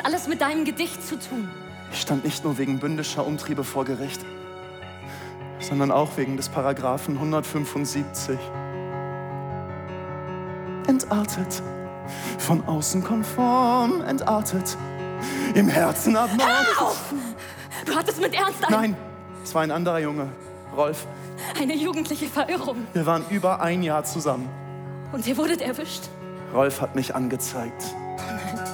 alles mit deinem Gedicht zu tun? Ich stand nicht nur wegen bündischer Umtriebe vor Gericht, sondern auch wegen des Paragraphen 175. Entartet, von außen konform, entartet, im Herzen abnorm. Hör auf! Du hattest mit Ernst Nein, es war ein anderer Junge, Rolf. eine jugendliche Verirrung. Wir waren über ein Jahr zusammen. Und ihr wurdet erwischt. Rolf hat mich angezeigt.